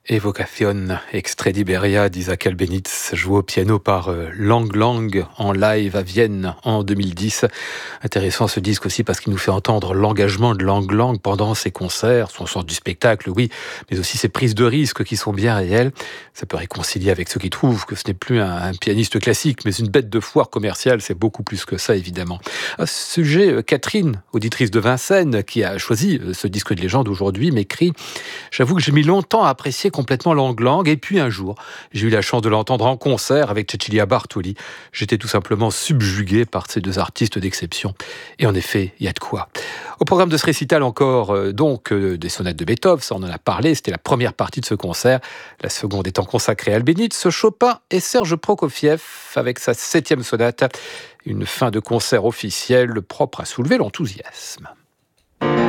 Evocation, extrait d'Iberia d'Isaac Albéniz, joué au piano par Lang Lang en live à Vienne en 2010. Intéressant ce disque aussi parce qu'il nous fait entendre l'engagement de Lang Lang pendant ses concerts, son sens du spectacle, oui, mais aussi ses prises de risques qui sont bien réelles. Ça peut réconcilier avec ceux qui trouvent que ce n'est plus un pianiste classique, mais une bête de foire commerciale, c'est beaucoup plus que ça évidemment. À ce sujet, Catherine, auditrice de Vincennes, qui a choisi ce disque de légende aujourd'hui, m'écrit « J'avoue que j'ai mis longtemps à apprécier complètement Lang Lang, et puis un jour, j'ai eu la chance de l'entendre en concert avec Cecilia Bartoli. J'étais tout simplement subjugué par ces deux artistes d'exception. Et en effet, il y a de quoi. Au programme de ce récital encore, des sonates de Beethoven, ça on en a parlé, c'était la première partie de ce concert. La seconde étant consacrée à Albéniz, Chopin et Serge Prokofiev avec sa 7e sonate. Une fin de concert officielle propre à soulever l'enthousiasme.